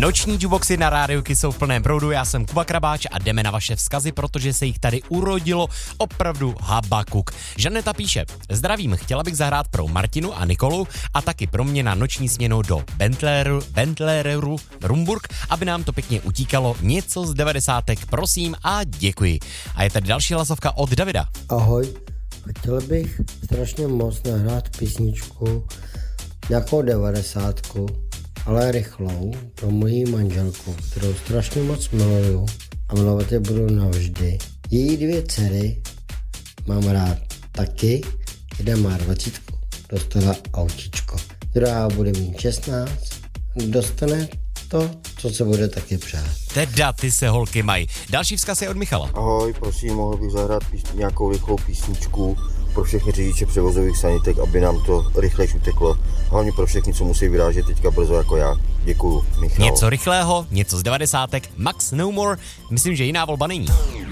Noční juboxy na Rádiu Kiss jsou v plném proudu, já jsem Kuba Krabáč a jdeme na vaše vzkazy, protože se jich tady urodilo opravdu habakuk. Žaneta píše: zdravím, chtěla bych zahrát pro Martinu a Nikolu a taky pro mě na noční směnu do Bentleru Rumburg, aby nám to pěkně utíkalo, něco z 90. prosím a děkuji. A je tady další hlasovka od Davida. Ahoj, chtěl bych strašně moc nahrát písničku nějakou 90, ale rychlou pro moji manželku, kterou strašně moc miluju a milovat je budu navždy. Její 2 dcery mám rád taky, jedna má 20, dostala autíčko. Druhá bude mít 16, dostane to, co se bude taky přát. Teda ty se holky mají. Další vzkaz je od Michala. Ahoj, prosím, mohl bych zahrát nějakou rychlou písničku pro všechny řidiče převozových sanitek, aby nám to rychlejš uteklo. Hlavně pro všechny, co musí vyrážet teďka brzo jako já. Děkuju, Michal. Něco rychlého, něco z 90. Max No More, myslím, že jiná volba není.